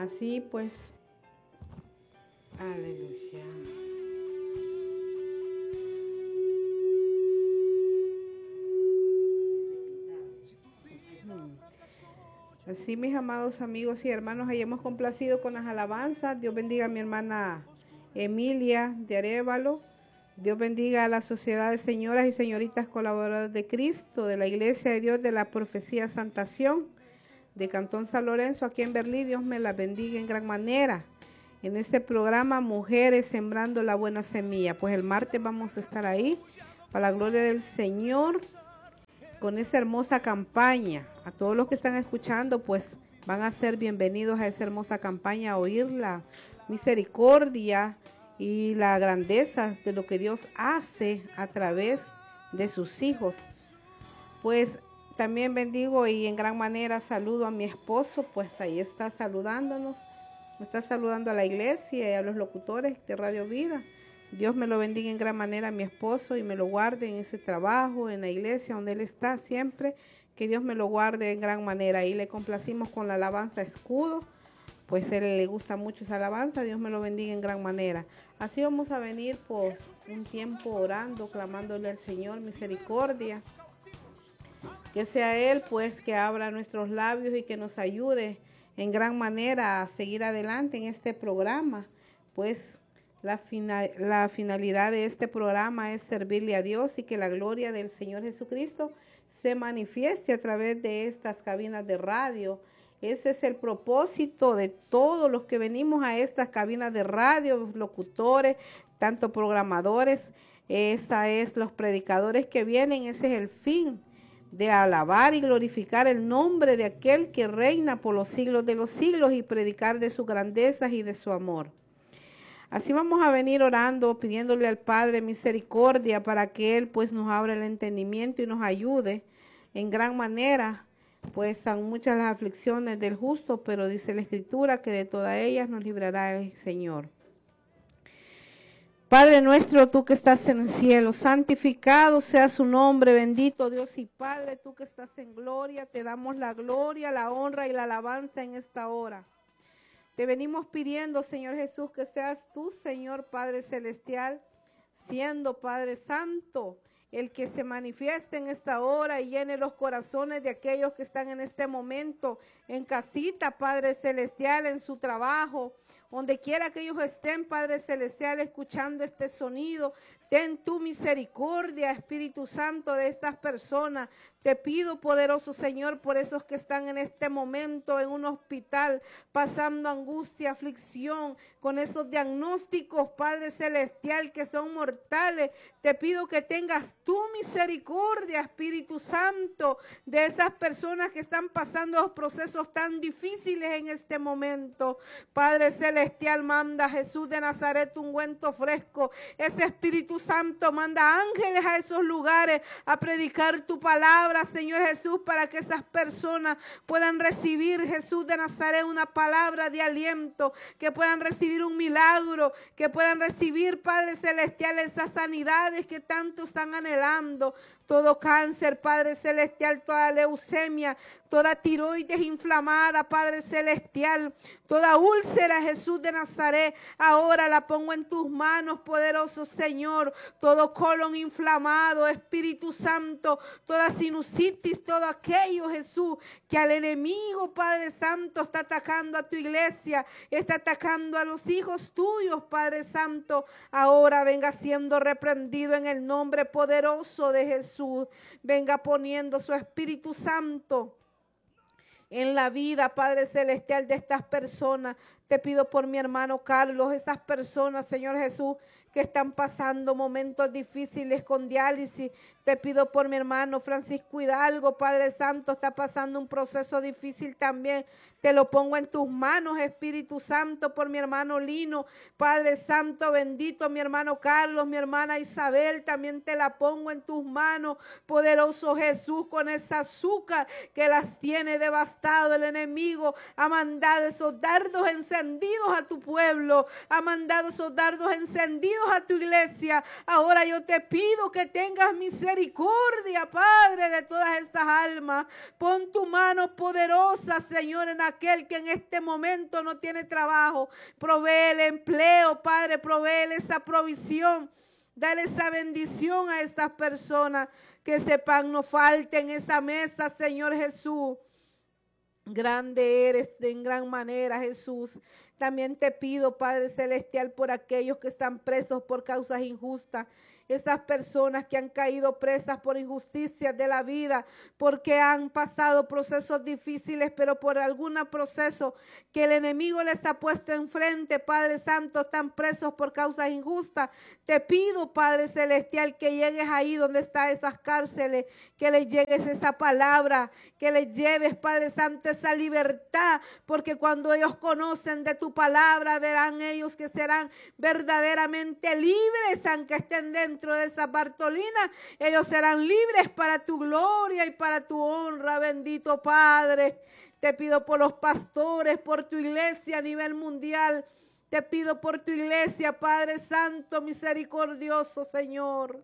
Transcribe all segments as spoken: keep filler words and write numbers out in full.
Así pues, aleluya. Así, mis amados amigos y hermanos, ahí hemos complacido con las alabanzas. Dios bendiga a mi hermana Emilia de Arévalo. Dios bendiga a la sociedad de señoras y señoritas colaboradoras de Cristo, de la Iglesia de Dios de la Profecía Santación, de Cantón San Lorenzo, aquí en Berlín. Dios me la bendiga en gran manera. En este programa, Mujeres Sembrando la Buena Semilla. Pues el martes vamos a estar ahí, para la gloria del Señor, con esa hermosa campaña. A todos los que están escuchando, pues van a ser bienvenidos a esa hermosa campaña, a oír la misericordia y la grandeza de lo que Dios hace a través de sus hijos. Pues también bendigo y en gran manera saludo a mi esposo, pues ahí está saludándonos, me está saludando a la iglesia y a los locutores de Radio Vida. Dios me lo bendiga en gran manera a mi esposo y me lo guarde en ese trabajo, en la iglesia donde él está siempre. Que Dios me lo guarde en gran manera. Y le complacimos con la alabanza Escudo. Pues a él le gusta mucho esa alabanza. Dios me lo bendiga en gran manera. Así vamos a venir pues un tiempo orando, clamándole al Señor misericordia. Que sea Él pues que abra nuestros labios y que nos ayude en gran manera a seguir adelante en este programa. Pues la, final, la finalidad de este programa es servirle a Dios y que la gloria del Señor Jesucristo se manifieste a través de estas cabinas de radio. Ese es el propósito de todos los que venimos a estas cabinas de radio, locutores, tanto programadores, esa es los predicadores que vienen, ese es el fin, de alabar y glorificar el nombre de aquel que reina por los siglos de los siglos y predicar de sus grandezas y de su amor. Así vamos a venir orando, pidiéndole al Padre misericordia para que Él pues nos abra el entendimiento y nos ayude en gran manera, pues son muchas las aflicciones del justo, pero dice la Escritura que de todas ellas nos librará el Señor. Padre nuestro, tú que estás en el cielo, santificado sea su nombre, bendito Dios y Padre, tú que estás en gloria, te damos la gloria, la honra y la alabanza en esta hora. Te venimos pidiendo, Señor Jesús, que seas tú, Señor Padre Celestial, siendo Padre Santo, el que se manifieste en esta hora y llene los corazones de aquellos que están en este momento en casita, Padre Celestial, en su trabajo, donde quiera que ellos estén, Padre Celestial, escuchando este sonido. Ten tu misericordia, Espíritu Santo, de estas personas. Te pido, poderoso Señor, por esos que están en este momento en un hospital, pasando angustia, aflicción, con esos diagnósticos, Padre Celestial, que son mortales. Te pido que tengas tu misericordia, Espíritu Santo, de esas personas que están pasando los procesos tan difíciles en este momento. Padre Celestial, manda a Jesús de Nazaret un ungüento fresco. Ese Espíritu Santo manda ángeles a esos lugares a predicar tu palabra, Señor Jesús, para que esas personas puedan recibir, Jesús de Nazaret, una palabra de aliento, que puedan recibir un milagro, que puedan recibir, Padre Celestial, esas sanidades que tanto están anhelando. Todo cáncer, Padre Celestial, toda leucemia, toda tiroides inflamada, Padre Celestial, toda úlcera, Jesús de Nazaret, ahora la pongo en tus manos, poderoso Señor. Todo colon inflamado, Espíritu Santo, toda sinusitis, todo aquello, Jesús, que al enemigo, Padre Santo, está atacando a tu iglesia, está atacando a los hijos tuyos, Padre Santo, ahora venga siendo reprendido en el nombre poderoso de Jesús. Venga poniendo su Espíritu Santo en la vida, Padre Celestial, de estas personas. Te pido por mi hermano Carlos, esas personas, Señor Jesús, que están pasando momentos difíciles con diálisis. Te pido por mi hermano Francisco Hidalgo, Padre Santo, está pasando un proceso difícil también. Te lo pongo en tus manos, Espíritu Santo, por mi hermano Lino, Padre Santo, bendito, mi hermano Carlos, mi hermana Isabel, también te la pongo en tus manos, poderoso Jesús, con esa azúcar que las tiene devastado el enemigo, ha mandado esos dardos encenados encendidos a tu pueblo, ha mandado esos dardos encendidos a tu iglesia. Ahora yo te pido que tengas misericordia, Padre, de todas estas almas. Pon tu mano poderosa, Señor, en aquel que en este momento no tiene trabajo. Provéele empleo, Padre, provéele esa provisión. Dale esa bendición a estas personas, que sepan no falte en esa mesa, Señor Jesús. Grande eres en gran manera, Jesús. También te pido, Padre Celestial, por aquellos que están presos por causas injustas. Esas personas que han caído presas por injusticias de la vida, porque han pasado procesos difíciles, pero por algún proceso que el enemigo les ha puesto enfrente, Padre Santo, están presos por causas injustas. Te pido, Padre Celestial, que llegues ahí donde están esas cárceles, que les llegues esa palabra, que les lleves, Padre Santo, esa libertad, porque cuando ellos conocen de tu palabra, verán ellos que serán verdaderamente libres, aunque estén dentro dentro de esa Bartolina, ellos serán libres para tu gloria y para tu honra, bendito Padre. Te pido por los pastores, por tu iglesia a nivel mundial. Te pido por tu iglesia, Padre Santo, misericordioso, Señor.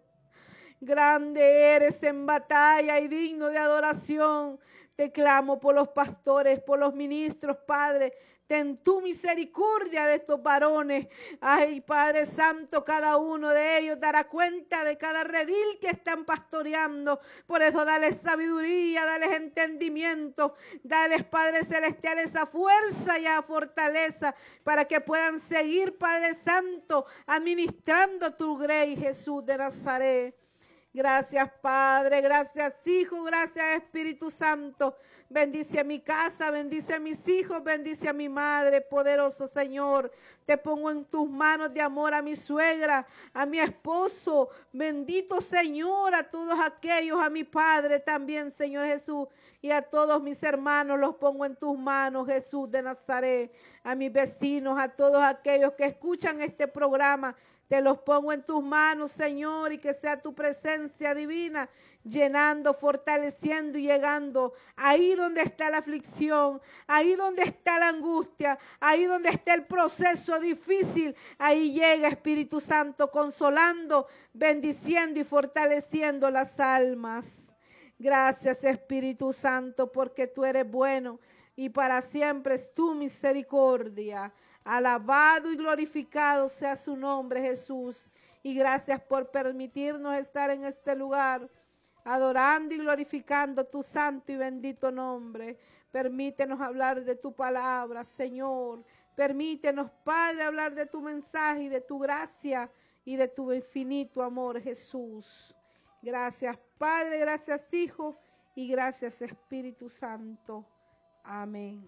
Grande eres en batalla y digno de adoración. Te clamo por los pastores, por los ministros, Padre. Ten tu misericordia de estos varones. Ay, Padre Santo, cada uno de ellos dará cuenta de cada redil que están pastoreando. Por eso dales sabiduría, dales entendimiento, dales, Padre Celestial, esa fuerza y esa fortaleza para que puedan seguir, Padre Santo, administrando tu grey, Jesús de Nazaret. Gracias, Padre, gracias, Hijo, gracias, Espíritu Santo. Bendice a mi casa, bendice a mis hijos, bendice a mi madre, poderoso Señor. Te pongo en tus manos de amor a mi suegra, a mi esposo. Bendito Señor, a todos aquellos, a mi Padre también, Señor Jesús. Y a todos mis hermanos los pongo en tus manos, Jesús de Nazaret. A mis vecinos, a todos aquellos que escuchan este programa. Te los pongo en tus manos, Señor, y que sea tu presencia divina, llenando, fortaleciendo y llegando ahí donde está la aflicción, ahí donde está la angustia, ahí donde está el proceso difícil. Ahí llega Espíritu Santo, consolando, bendiciendo y fortaleciendo las almas. Gracias, Espíritu Santo, porque tú eres bueno y para siempre es tu misericordia. Alabado y glorificado sea su nombre, Jesús. Y gracias por permitirnos estar en este lugar, adorando y glorificando tu santo y bendito nombre. Permítenos hablar de tu palabra, Señor. Permítenos, Padre, hablar de tu mensaje y de tu gracia y de tu infinito amor, Jesús. Gracias, Padre, gracias, Hijo, y gracias, Espíritu Santo. Amén.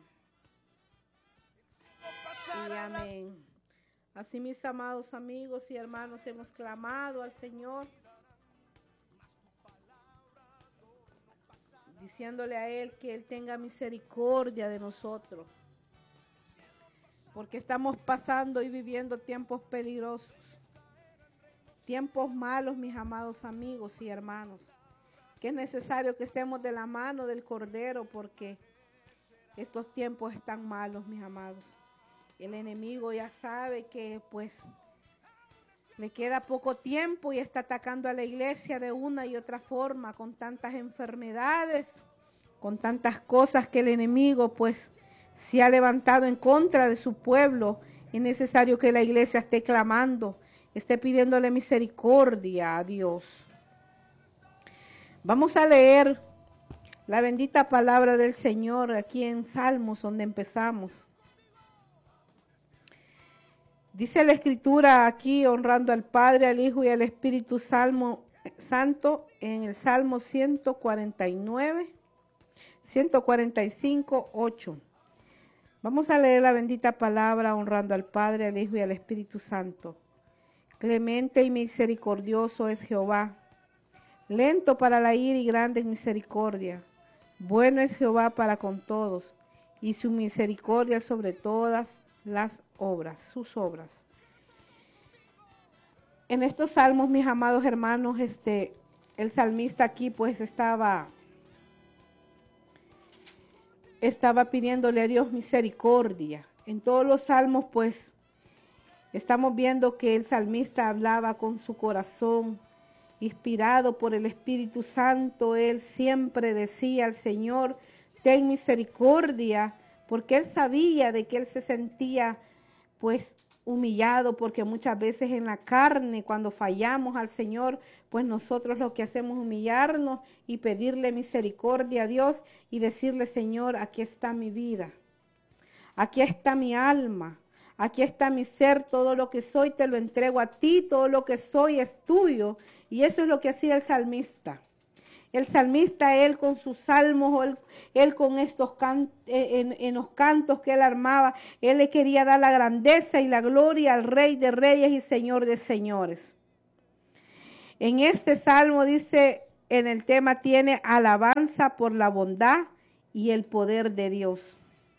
Y amén. Así, mis amados amigos y hermanos, hemos clamado al Señor, diciéndole a Él que Él tenga misericordia de nosotros, porque estamos pasando y viviendo tiempos peligrosos, tiempos malos, mis amados amigos y hermanos, que es necesario que estemos de la mano del Cordero, porque estos tiempos están malos, mis amados. El enemigo ya sabe que pues le queda poco tiempo y está atacando a la iglesia de una y otra forma, con tantas enfermedades, con tantas cosas que el enemigo pues se ha levantado en contra de su pueblo. Es necesario que la iglesia esté clamando, esté pidiéndole misericordia a Dios. Vamos a leer la bendita palabra del Señor aquí en Salmos, donde empezamos. Dice la Escritura aquí, honrando al Padre, al Hijo y al Espíritu Salmo, Santo, en el Salmo ciento cuarenta y nueve, ciento cuarenta y cinco, ocho. Vamos a leer la bendita palabra, honrando al Padre, al Hijo y al Espíritu Santo. Clemente y misericordioso es Jehová, lento para la ira y grande en misericordia. Bueno es Jehová para con todos, y su misericordia sobre todas las obras, sus obras. En estos salmos, mis amados hermanos, este, el salmista aquí pues estaba, estaba pidiéndole a Dios misericordia. En todos los salmos, pues, estamos viendo que el salmista hablaba con su corazón, inspirado por el Espíritu Santo. Él siempre decía al Señor, ten misericordia, porque él sabía de que él se sentía, pues, humillado, porque muchas veces en la carne, cuando fallamos al Señor, pues nosotros lo que hacemos es humillarnos y pedirle misericordia a Dios y decirle, Señor, aquí está mi vida, aquí está mi alma, aquí está mi ser, todo lo que soy te lo entrego a ti, todo lo que soy es tuyo. Y eso es lo que hacía el salmista. El salmista, él con sus salmos, él, él con estos can, en, en los cantos que él armaba, él le quería dar la grandeza y la gloria al Rey de Reyes y Señor de Señores. En este salmo dice, en el tema tiene alabanza por la bondad y el poder de Dios.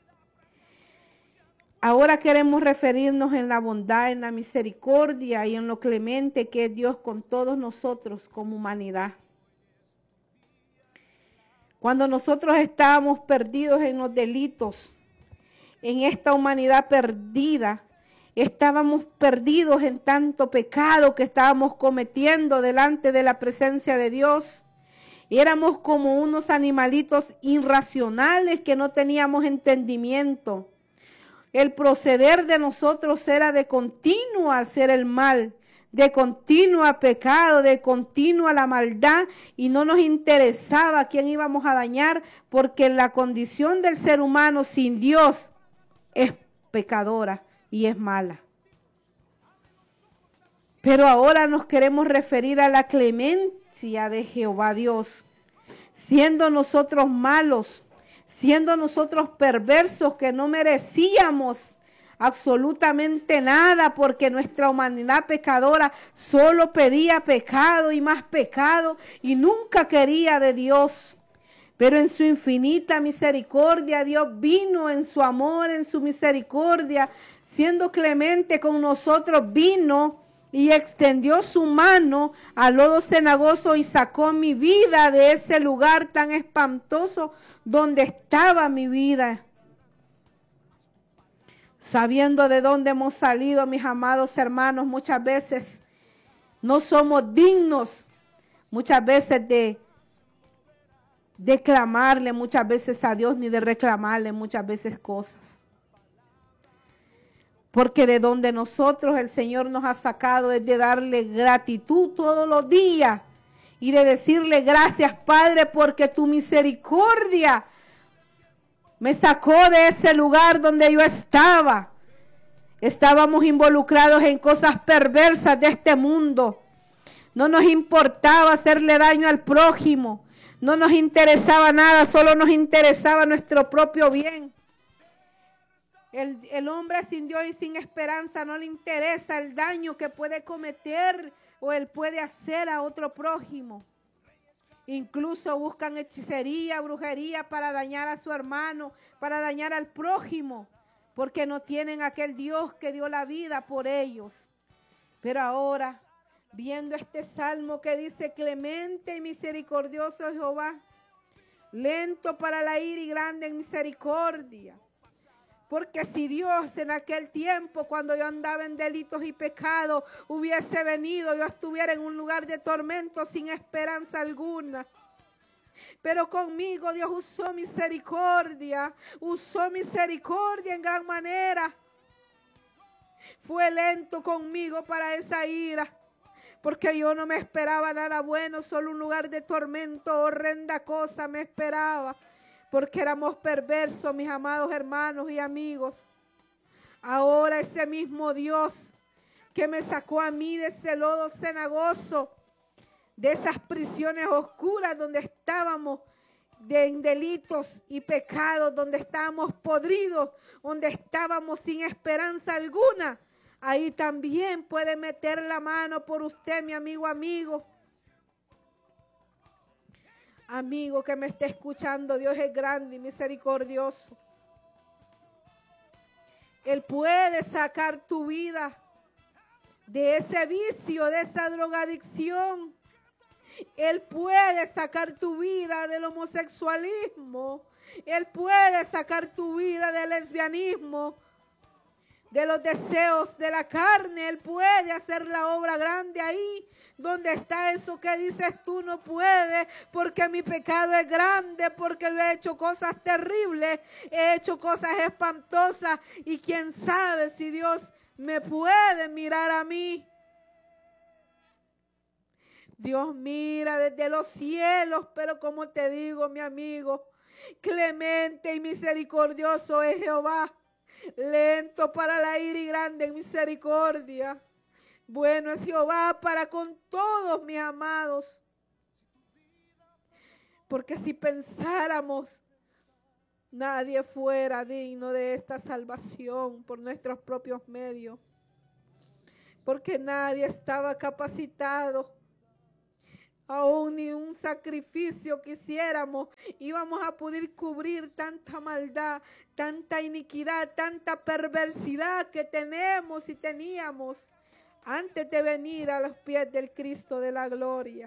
Ahora queremos referirnos en la bondad, en la misericordia y en lo clemente que es Dios con todos nosotros como humanidad. Cuando nosotros estábamos perdidos en los delitos, en esta humanidad perdida, estábamos perdidos en tanto pecado que estábamos cometiendo delante de la presencia de Dios. Éramos como unos animalitos irracionales que no teníamos entendimiento. El proceder de nosotros era de continuo hacer el mal, de continuo pecado, de continua la maldad, y no nos interesaba a quién íbamos a dañar, porque la condición del ser humano sin Dios es pecadora y es mala. Pero ahora nos queremos referir a la clemencia de Jehová Dios, siendo nosotros malos, siendo nosotros perversos que no merecíamos absolutamente nada, porque nuestra humanidad pecadora solo pedía pecado y más pecado y nunca quería de Dios. Pero en su infinita misericordia, Dios vino en su amor, en su misericordia, siendo clemente con nosotros, vino y extendió su mano al lodo cenagoso y sacó mi vida de ese lugar tan espantoso donde estaba mi vida. Sabiendo de dónde hemos salido, mis amados hermanos, muchas veces no somos dignos, muchas veces de, de clamarle muchas veces a Dios, ni de reclamarle muchas veces cosas. Porque de donde nosotros el Señor nos ha sacado es de darle gratitud todos los días y de decirle gracias, Padre, porque tu misericordia me sacó de ese lugar donde yo estaba. Estábamos involucrados en cosas perversas de este mundo. No nos importaba hacerle daño al prójimo. No nos interesaba nada, solo nos interesaba nuestro propio bien. El, el hombre sin Dios y sin esperanza no le interesa el daño que puede cometer o él puede hacer a otro prójimo. Incluso buscan hechicería, brujería para dañar a su hermano, para dañar al prójimo, porque no tienen aquel Dios que dio la vida por ellos. Pero ahora, viendo este salmo que dice, clemente y misericordioso es Jehová, lento para la ira y grande en misericordia. Porque si Dios en aquel tiempo, cuando yo andaba en delitos y pecados, hubiese venido, yo estuviera en un lugar de tormento sin esperanza alguna. Pero conmigo Dios usó misericordia, usó misericordia en gran manera. Fue lento conmigo para esa ira, porque yo no me esperaba nada bueno, solo un lugar de tormento, horrenda cosa me esperaba. Porque éramos perversos, mis amados hermanos y amigos. Ahora ese mismo Dios que me sacó a mí de ese lodo cenagoso, de esas prisiones oscuras donde estábamos de, en delitos y pecados, donde estábamos podridos, donde estábamos sin esperanza alguna, ahí también puede meter la mano por usted, mi amigo, amigo. Amigo que me esté escuchando, Dios es grande y misericordioso. Él puede sacar tu vida de ese vicio, de esa drogadicción. Él puede sacar tu vida del homosexualismo. Él puede sacar tu vida del lesbianismo de los deseos de la carne. Él puede hacer la obra grande ahí donde está eso que dices tú no puedes, porque mi pecado es grande, porque yo he hecho cosas terribles, he hecho cosas espantosas, y quién sabe si Dios me puede mirar a mí. Dios mira desde los cielos, pero como te digo, mi amigo, clemente y misericordioso es Jehová, lento para la ira y grande en misericordia. Bueno es Jehová para con todos mis amados. Porque si pensáramos, nadie fuera digno de esta salvación por nuestros propios medios. Porque nadie estaba capacitado. Aún ni un sacrificio que hiciéramos íbamos a poder cubrir tanta maldad, tanta iniquidad, tanta perversidad que tenemos y teníamos antes de venir a los pies del Cristo de la gloria.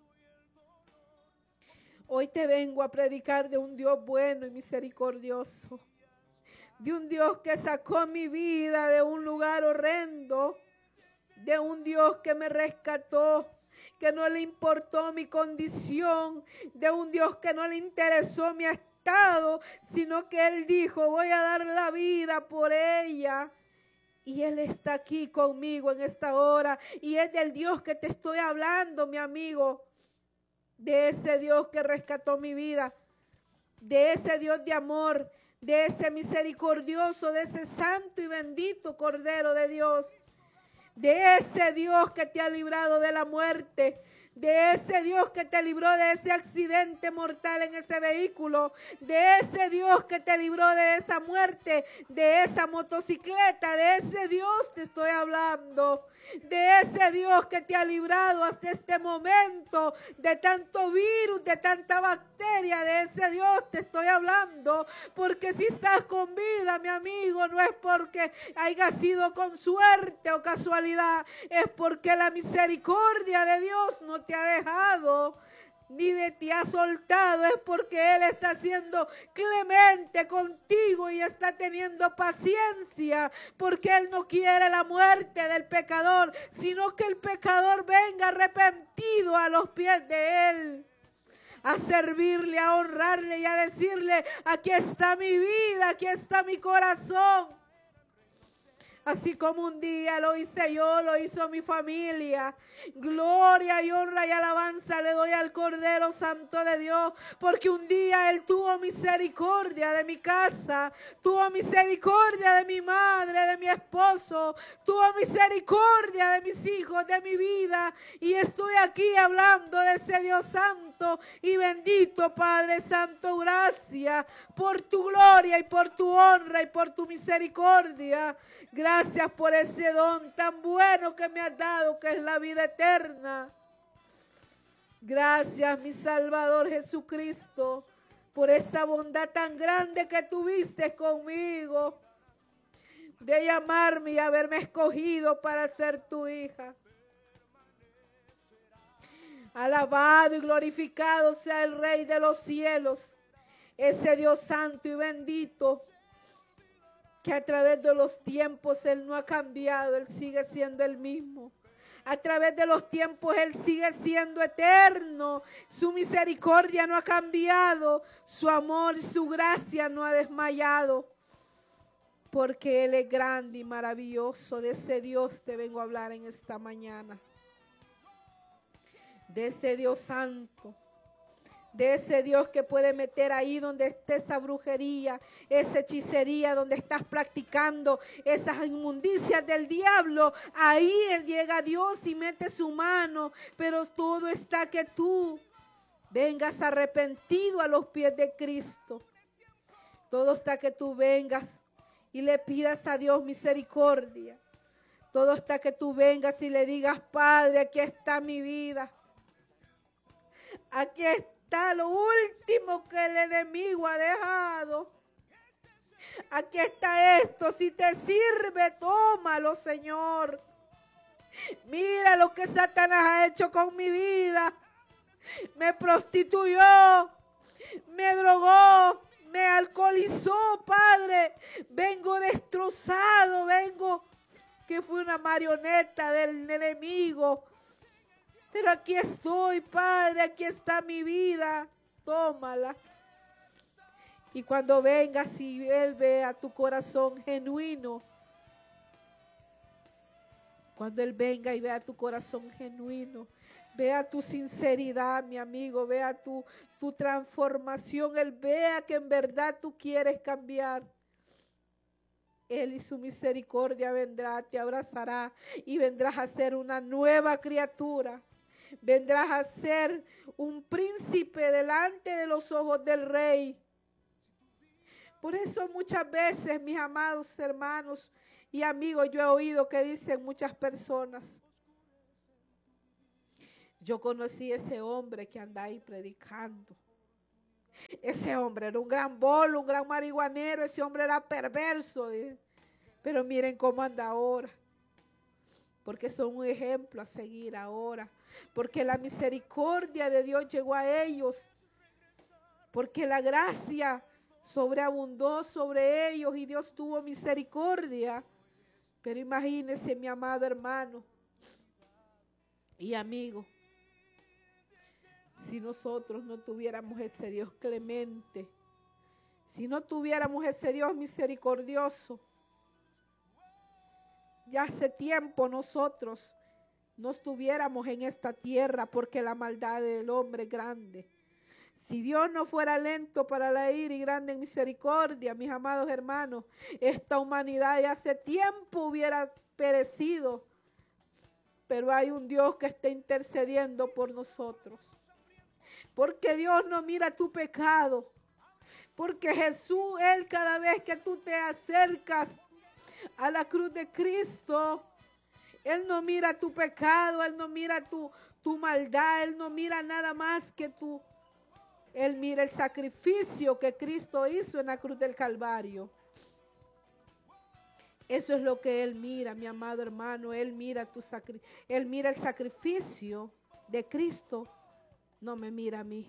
Hoy te vengo a predicar de un Dios bueno y misericordioso, de un Dios que sacó mi vida de un lugar horrendo, de un Dios que me rescató, que no le importó mi condición, de un Dios que no le interesó mi estado, sino que Él dijo, voy a dar la vida por ella. Y Él está aquí conmigo en esta hora, y es del Dios que te estoy hablando, mi amigo, de ese Dios que rescató mi vida, de ese Dios de amor, de ese misericordioso, de ese santo y bendito Cordero de Dios. De ese Dios que te ha librado de la muerte, de ese Dios que te libró de ese accidente mortal en ese vehículo, de ese Dios que te libró de esa muerte, de esa motocicleta, de ese Dios te estoy hablando. De ese Dios que te ha librado hasta este momento de tanto virus, de tanta bacteria, de ese Dios te estoy hablando. Porque si estás con vida, mi amigo, no es porque haya sido con suerte o casualidad, es porque la misericordia de Dios no te ha dejado, ni de ti ha soltado, es porque Él está siendo clemente contigo y está teniendo paciencia, porque Él no quiere la muerte del pecador, sino que el pecador venga arrepentido a los pies de Él, a servirle, a honrarle y a decirle, aquí está mi vida, aquí está mi corazón. Así como un día lo hice yo, lo hizo mi familia. Gloria y honra y alabanza le doy al Cordero Santo de Dios, porque un día Él tuvo misericordia de mi casa, tuvo misericordia de mi madre, de mi esposo, tuvo misericordia de mis hijos, de mi vida. Y estoy aquí hablando de ese Dios santo y bendito, Padre Santo. Gracias por tu gloria y por tu honra y por tu misericordia. Gracias por ese don tan bueno que me has dado, que es la vida eterna. Gracias, mi Salvador Jesucristo, por esa bondad tan grande que tuviste conmigo, de llamarme y haberme escogido para ser tu hija. Alabado y glorificado sea el Rey de los cielos, ese Dios santo y bendito, que a través de los tiempos Él no ha cambiado, Él sigue siendo el mismo. A través de los tiempos Él sigue siendo eterno, su misericordia no ha cambiado, su amor y su gracia no ha desmayado, porque Él es grande y maravilloso. De ese Dios te vengo a hablar en esta mañana, de ese Dios santo, de ese Dios que puede meter ahí donde esté esa brujería, esa hechicería, donde estás practicando esas inmundicias del diablo. Ahí llega Dios y mete su mano, pero todo está que tú vengas arrepentido a los pies de Cristo. Todo está que tú vengas y le pidas a Dios misericordia. Todo está que tú vengas y le digas, Padre, aquí está mi vida. Aquí está. Está lo último que el enemigo ha dejado. Aquí está esto. Si te sirve, tómalo, Señor. Mira lo que Satanás ha hecho con mi vida. Me prostituyó, me drogó, me alcoholizó, Padre. Vengo destrozado, vengo que fui una marioneta del enemigo. Pero aquí estoy, Padre, aquí está mi vida. Tómala. Y cuando vengas y Él vea tu corazón genuino, cuando Él venga y vea tu corazón genuino, vea tu sinceridad, mi amigo, vea tu, tu transformación, Él vea que en verdad tú quieres cambiar. Él y su misericordia vendrá, te abrazará y vendrás a ser una nueva criatura. Vendrás a ser un príncipe delante de los ojos del Rey. Por eso muchas veces, mis amados hermanos y amigos, yo he oído que dicen muchas personas: yo conocí a ese hombre que anda ahí predicando. Ese hombre era un gran bolo, un gran marihuanero, ese hombre era perverso. Pero miren cómo anda ahora. Porque son un ejemplo a seguir ahora. Porque la misericordia de Dios llegó a ellos. Porque la gracia sobreabundó sobre ellos y Dios tuvo misericordia. Pero imagínense, mi amado hermano y amigo, si nosotros no tuviéramos ese Dios clemente, si no tuviéramos ese Dios misericordioso, ya hace tiempo nosotros no estuviéramos en esta tierra, porque la maldad del hombre es grande. Si Dios no fuera lento para la ira y grande en misericordia, mis amados hermanos, esta humanidad ya hace tiempo hubiera perecido. Pero hay un Dios que está intercediendo por nosotros. Porque Dios no mira tu pecado. Porque Jesús, Él, cada vez que tú te acercas a la cruz de Cristo, Él no mira tu pecado, Él no mira tu, tu maldad, Él no mira nada más que tú. Él mira el sacrificio que Cristo hizo en la cruz del Calvario. Eso es lo que Él mira, mi amado hermano. Él mira tu sacri- Él mira el sacrificio de Cristo. No me mira a mí.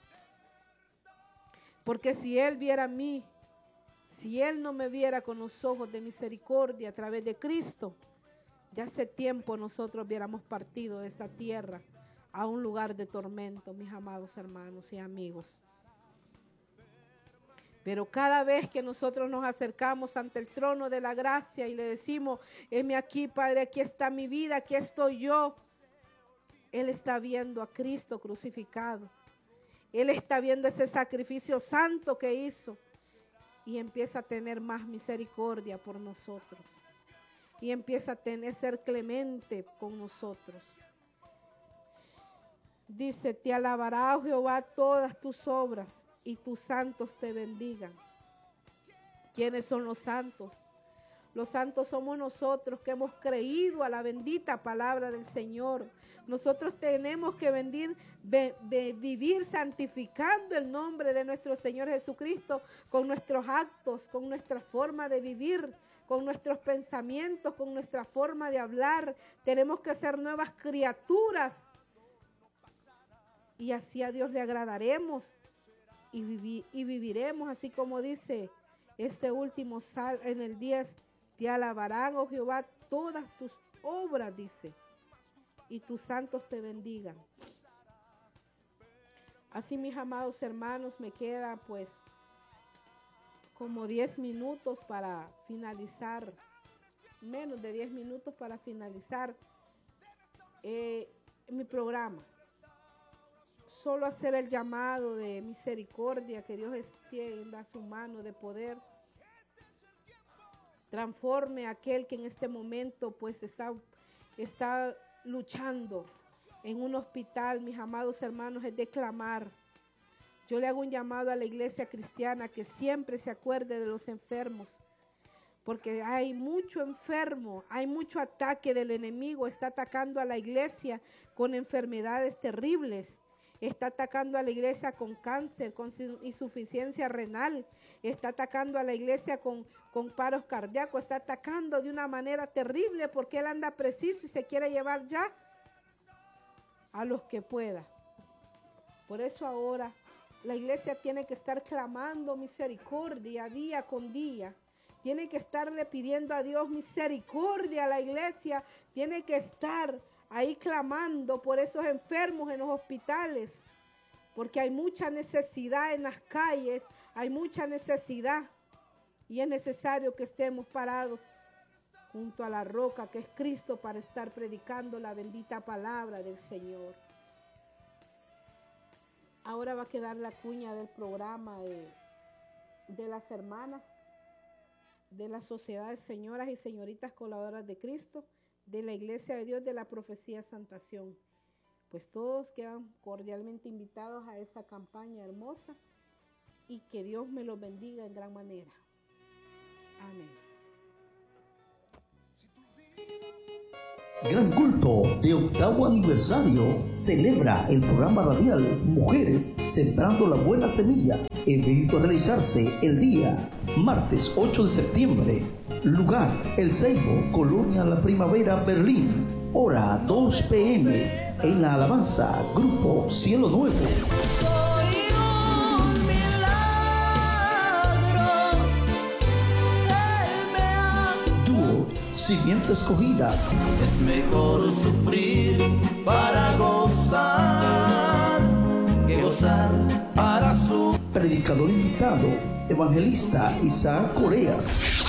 Porque si Él viera a mí, si Él no me viera con los ojos de misericordia a través de Cristo, ya hace tiempo nosotros hubiéramos partido de esta tierra a un lugar de tormento, mis amados hermanos y amigos. Pero cada vez que nosotros nos acercamos ante el trono de la gracia y le decimos: heme aquí, Padre, aquí está mi vida, aquí estoy yo. Él está viendo a Cristo crucificado. Él está viendo ese sacrificio santo que hizo. Y empieza a tener más misericordia por nosotros. Y empieza a tener, ser clemente con nosotros. Dice: te alabará, oh Jehová, todas tus obras, y tus santos te bendigan. ¿Quiénes son los santos? Los santos somos nosotros que hemos creído a la bendita palabra del Señor. Nosotros tenemos que venir, be, be, vivir santificando el nombre de nuestro Señor Jesucristo con nuestros actos, con nuestra forma de vivir, con nuestros pensamientos, con nuestra forma de hablar. Tenemos que ser nuevas criaturas. Y así a Dios le agradaremos y, vivi y viviremos, así como dice este último sal en el diez. Te alabarán, oh Jehová, todas tus obras, dice, y tus santos te bendigan. Así, mis amados hermanos, me queda pues como diez minutos para finalizar, menos de diez minutos para finalizar eh, mi programa. Solo hacer el llamado de misericordia, que Dios extienda su mano de poder, transforme a aquel que en este momento pues está, está luchando en un hospital, mis amados hermanos, es de clamar. Yo le hago un llamado a la iglesia cristiana que siempre se acuerde de los enfermos, porque hay mucho enfermo, hay mucho ataque del enemigo, está atacando a la iglesia con enfermedades terribles. Está atacando a la iglesia con cáncer, con insuficiencia renal. Está atacando a la iglesia con, con paros cardíacos. Está atacando de una manera terrible porque él anda preciso y se quiere llevar ya a los que pueda. Por eso ahora la iglesia tiene que estar clamando misericordia día con día. tiene que estarle pidiendo a Dios misericordia. La iglesia tiene que estar ahí clamando por esos enfermos en los hospitales, porque hay mucha necesidad en las calles, hay mucha necesidad, y es necesario que estemos parados junto a la roca que es Cristo para estar predicando la bendita palabra del Señor. Ahora va a quedar la cuña del programa de, de las hermanas de la Sociedad de Señoras y Señoritas Colaboradoras de Cristo, de la Iglesia de Dios de la Profecía Santación. Pues todos quedan cordialmente invitados a esa campaña hermosa y que Dios me los bendiga en gran manera. Amén. Gran culto de octavo aniversario celebra el programa radial Mujeres Sembrando la Buena Semilla, evento a realizarse el día martes ocho de septiembre, lugar El Ceibo, Colonia La Primavera, Berlín, hora dos pe eme, en la alabanza Grupo Cielo Nuevo. Simiente Escogida. Es mejor sufrir para gozar que gozar para su. Predicador invitado, evangelista Isaac Coreas.